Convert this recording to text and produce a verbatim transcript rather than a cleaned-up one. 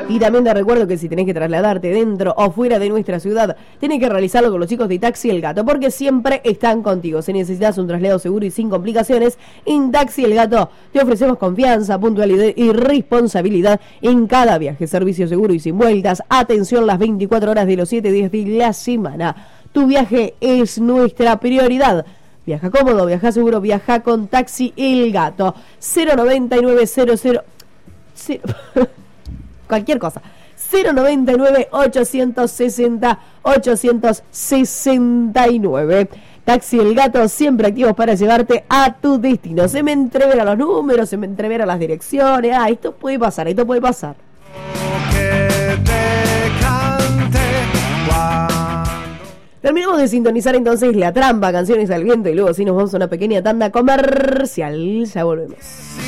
Y también te recuerdo que si tenés que trasladarte dentro o fuera de nuestra ciudad, tenés que realizarlo con los chicos de Taxi El Gato, porque siempre están contigo. Si necesitas un traslado seguro y sin complicaciones, en Taxi El Gato te ofrecemos confianza, puntualidad y responsabilidad en cada viaje. Servicio seguro y sin vueltas. Atención las veinticuatro horas de los siete días de la semana. Tu viaje es nuestra prioridad. Viaja cómodo, viaja seguro, viaja con Taxi El Gato. cero noventa y nueve cero cero cualquier cosa. cero noventa y nueve ochocientos sesenta ochocientos sesenta y nueve. Taxi El Gato, siempre activos para llevarte a tu destino. Se me entreveran los números, se me entreveran las direcciones. Ah, esto puede pasar, esto puede pasar. Terminamos de sintonizar entonces La Trampa, Canciones al Viento, y luego sí nos vamos a una pequeña tanda comercial. Ya volvemos.